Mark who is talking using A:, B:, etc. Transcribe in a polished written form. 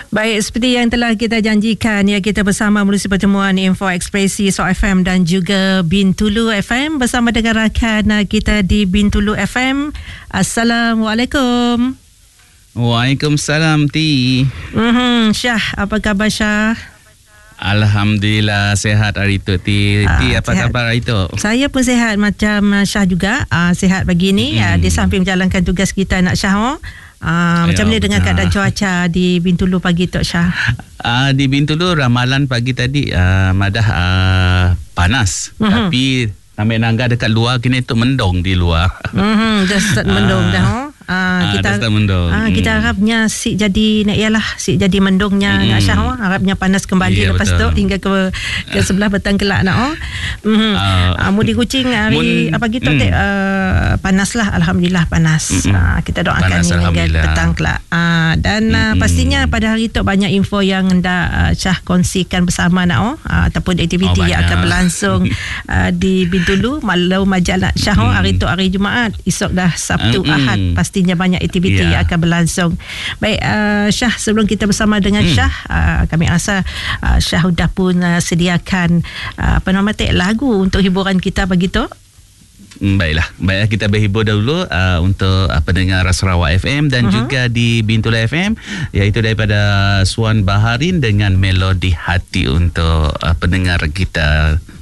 A: Baik, seperti yang telah kita janjikan, ya, kita bersama melalui pertemuan Info Ekspresi So FM dan juga Bintulu FM bersama dengan rakan kita di Bintulu FM. Assalamualaikum.
B: Waalaikumsalam, Ti.
A: Syah, apa khabar Syah?
B: Alhamdulillah sihat hari tu, Ti. Ti, apa
A: sihat.
B: khabar hari tu?
A: Saya pun sihat macam Syah juga. Sihat pagi ni. Di samping menjalankan tugas kita nak Syah. Macam mana dengan keadaan cuaca di Bintulu pagi tu, Syah?
B: Di Bintulu ramalan pagi tadi madah panas. Tapi ambil nangga dekat luar, kini tu mendung di luar.
A: Dah start mendung dah. Kita harapnya sik jadi sik jadi mendungnya nak Syah. Harapnya panas kembali lepas tu hingga ke sebelah petang kelak nak. Mudi kucing hari apa gitu panas lah, alhamdulillah panas. Kita doakan
B: panas,
A: hingga petang kelak. Dan pastinya pada hari tu banyak info yang hendak Syah kongsikan bersama nak ataupun aktiviti yang akan berlangsung di Bintulu malam majalah Syah. Hari tu hari Jumaat, esok dah Sabtu Ahad, pastinya banyak aktiviti yang akan berlangsung. Baik, Syah, sebelum kita bersama dengan Syah, kami rasa Syah sudah pun sediakan lagu untuk hiburan kita begitu.
B: Baiklah, kita berhibur dahulu untuk pendengar Sarawak FM dan juga di Bintulu FM, iaitu daripada Suan Baharin dengan Melodi Hati untuk pendengar kita.